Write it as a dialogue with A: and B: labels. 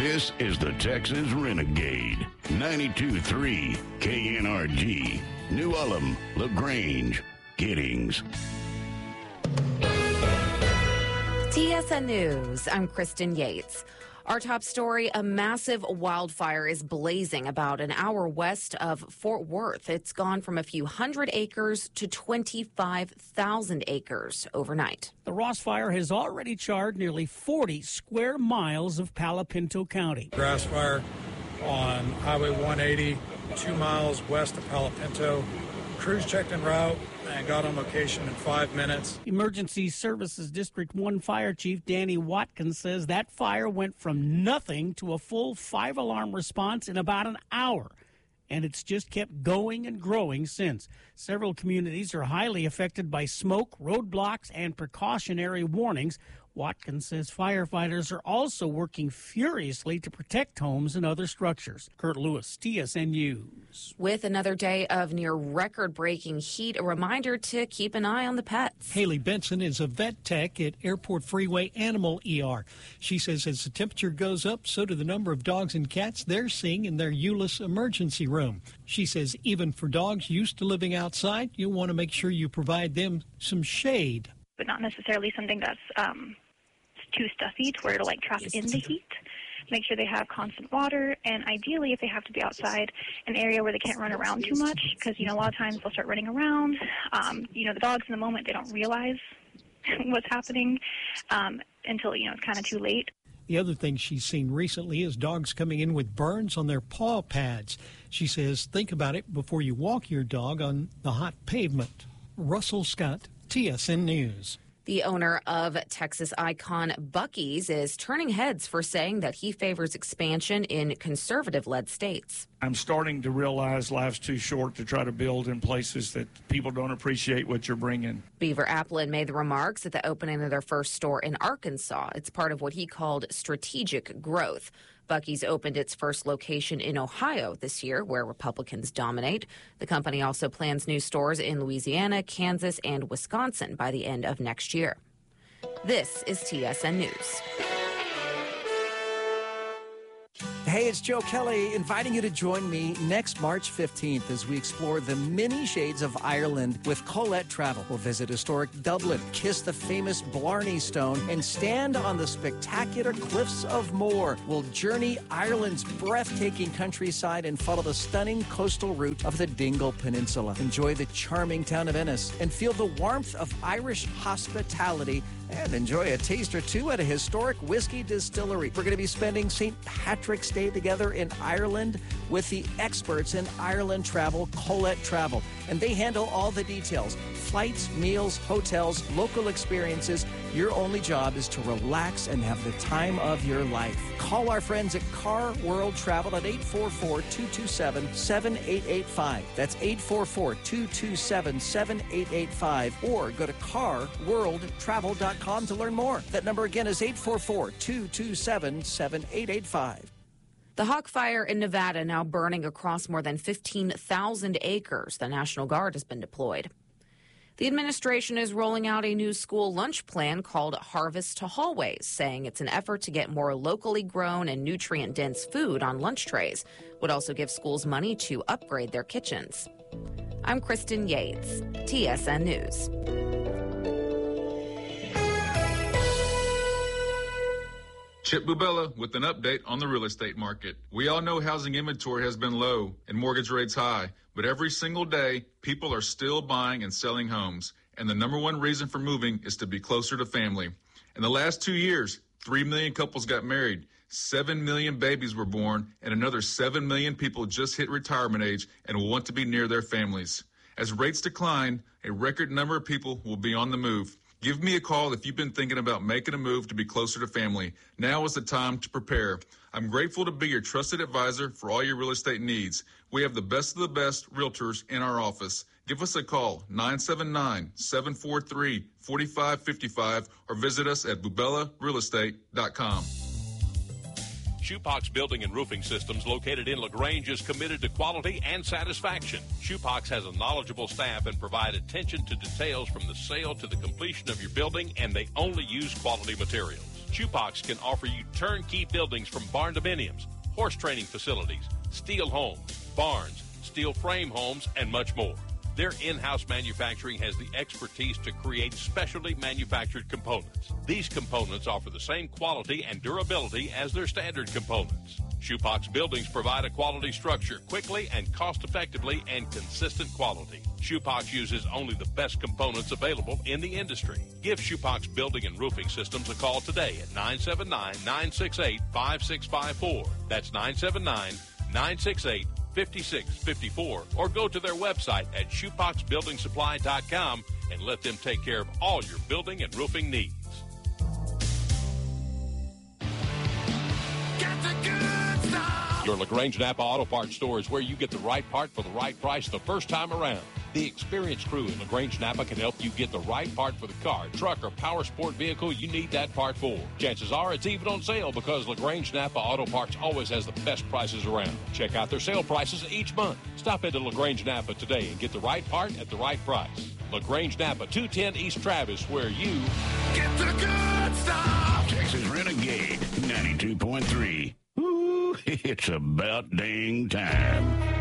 A: This is the Texas Renegade. 92.3 KNRG. New Ulm, LaGrange, Giddings.
B: TSN News, I'm Kristen Yates. Our top story, a massive wildfire is blazing about an hour west of Fort Worth. It's gone from a few hundred acres to 25,000 acres overnight.
C: The Ross Fire has already charred nearly 40 square miles of Palo Pinto County.
D: Grass fire on Highway 180, 2 miles west of Palo Pinto. Crews checked en route and got on location in 5 minutes.
C: Emergency Services District 1 Fire Chief Danny Watkins says that fire went from nothing to a full 5-alarm response in about an hour. And it's just kept going and growing since. Several communities are highly affected by smoke, roadblocks, and precautionary warnings. Watkins says firefighters are also working furiously to protect homes and other structures. Kurt Lewis, TSN News.
B: With another day of near record-breaking heat, a reminder to keep an eye on the pets.
E: Haley Benson is a vet tech at Airport Freeway Animal ER. She says as the temperature goes up, so do the number of dogs and cats they're seeing in their ULIS emergency room. She says even for dogs used to living outside, you'll want to make sure you provide them some shade.
F: But not necessarily something that's too stuffy to where it'll trap in the heat. Make sure they have constant water, and ideally, if they have to be outside, an area where they can't run around too much, because a lot of times they'll start running around. The dogs in the moment, they don't realize what's happening until it's kind of too late.
E: The other thing she's seen recently is dogs coming in with burns on their paw pads. She says think about it before you walk your dog on the hot pavement. Russell Scott, TSN News.
B: The owner of Texas icon Buc-ee's is turning heads for saying that he favors expansion in conservative-led states.
G: I'm starting to realize life's too short to try to build in places that people don't appreciate what you're bringing.
B: Beaver Applin made the remarks at the opening of their first store in Arkansas. It's part of what he called strategic growth. Buc-ee's opened its first location in Ohio this year, where Republicans dominate. The company also plans new stores in Louisiana, Kansas, and Wisconsin by the end of next year. This is TSN News.
H: Hey, it's Joe Kelly inviting you to join me next March 15th as we explore the many shades of Ireland with Colette Travel. We'll visit historic Dublin, kiss the famous Blarney Stone, and stand on the spectacular cliffs of Moher. We'll journey Ireland's breathtaking countryside and follow the stunning coastal route of the Dingle Peninsula. Enjoy the charming town of Ennis and feel the warmth of Irish hospitality and enjoy a taste or two at a historic whiskey distillery. We're going to be spending St. Patrick's Day together in Ireland with the experts in Ireland travel, Colette Travel. And they handle all the details. Flights, meals, hotels, local experiences. Your only job is to relax and have the time of your life. Call our friends at Car World Travel at 844-227-7885. That's 844-227-7885. Or go to carworldtravel.com to learn more. That number again is 844-227-7885.
B: The Hawk Fire in Nevada now burning across more than 15,000 acres. The National Guard has been deployed. The administration is rolling out a new school lunch plan called Harvest to Hallways, saying it's an effort to get more locally grown and nutrient-dense food on lunch trays. Would also give schools money to upgrade their kitchens. I'm Kristen Yates, TSN News.
I: Chip Bubella with an update on the real estate market. We all know housing inventory has been low and mortgage rates high, but every single day, people are still buying and selling homes. And the number one reason for moving is to be closer to family. In the last 2 years, 3 million couples got married, 7 million babies were born, and another 7 million people just hit retirement age and will want to be near their families. As rates decline, a record number of people will be on the move. Give me a call if you've been thinking about making a move to be closer to family. Now is the time to prepare. I'm grateful to be your trusted advisor for all your real estate needs. We have the best of the best realtors in our office. Give us a call, 979-743-4555, or visit us at bubellarealestate.com.
J: Shoepox Building and Roofing Systems, located in LaGrange, is committed to quality and satisfaction. Shoepox has a knowledgeable staff and provide attention to details from the sale to the completion of your building, and they only use quality materials. Shoepox can offer you turnkey buildings from barn dominiums, horse training facilities, steel homes, barns, steel frame homes, and much more. Their in-house manufacturing has the expertise to create specially manufactured components. These components offer the same quality and durability as their standard components. Shoepox buildings provide a quality structure quickly and cost-effectively and consistent quality. Shoepox uses only the best components available in the industry. Give Shoepox Building and Roofing Systems a call today at 979-968-5654. That's 979-968-5654, or go to their website at shoepoxbuildingsupply.com and let them take care of all your building and roofing needs. Your LaGrange Napa Auto Parts store is where you get the right part for the right price the first time around. The experienced crew in LaGrange Napa can help you get the right part for the car, truck, or power sport vehicle you need that part for. Chances are it's even on sale because LaGrange Napa Auto Parts always has the best prices around. Check out their sale prices each month. Stop into LaGrange Napa today and get the right part at the right price. LaGrange Napa, 210 East Travis, where you
A: get the good stuff. Texas Renegade 92.3. Ooh, it's about dang time.